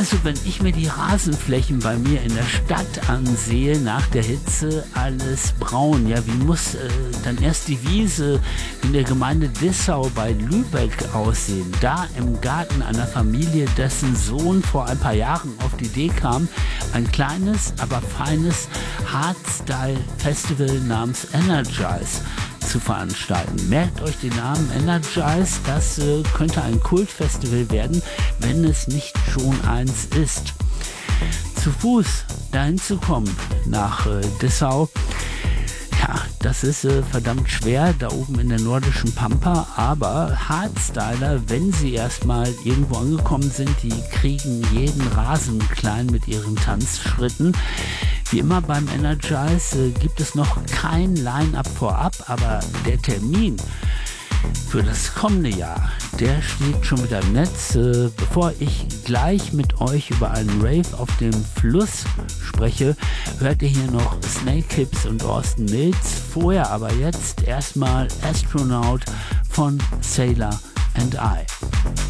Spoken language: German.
Also wenn ich mir die Rasenflächen bei mir in der Stadt ansehe, nach der Hitze alles braun. Ja, wie muss dann erst die Wiese in der Gemeinde Dessau bei Lübeck aussehen? Da im Garten einer Familie, dessen Sohn vor ein paar Jahren auf die Idee kam, ein kleines, aber feines Hardstyle-Festival namens Energize zu veranstalten. Merkt euch den Namen Energize, das könnte ein Kultfestival werden, wenn es nicht schon eins ist. Zu Fuß dahin zu kommen nach Dessau, ja, das ist verdammt schwer, da oben in der nordischen Pampa, aber Hardstyler, wenn sie erstmal irgendwo angekommen sind, die kriegen jeden Rasen klein mit ihren Tanzschritten. Wie immer beim Energize gibt es noch kein Line-Up vorab, aber der Termin für das kommende Jahr, der steht schon wieder im Netz. Bevor ich gleich mit euch über einen Rave auf dem Fluss spreche, hört ihr hier noch Snake Hips und Austin Mills. Vorher aber jetzt erstmal Astronaut von Sailor and I.